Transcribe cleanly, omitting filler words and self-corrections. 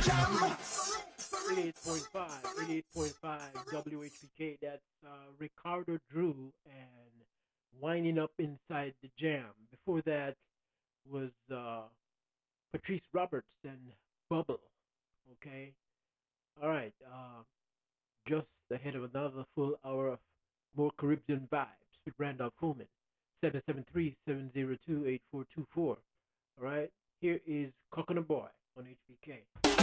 88.5 WHPK. That's Ricardo Drew and Winding Up Inside the Jam. Before that was Patrice Roberts and Bubble. Okay. All right. Just ahead of another full hour of more Caribbean vibes with Randolph Coleman. 773-702-8424. All right. Here is Coconut Boy on HPK.